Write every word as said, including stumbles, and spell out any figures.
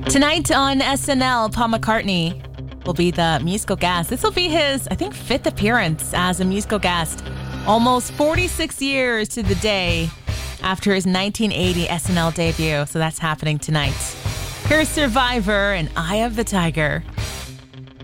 Tonight on S N L, Paul McCartney will be the musical guest. This will be his, I think, fifth appearance as a musical guest. Almost forty-six years to the day after his nineteen eighty S N L debut. So that's happening tonight. Here's Survivor and Eye of the Tiger.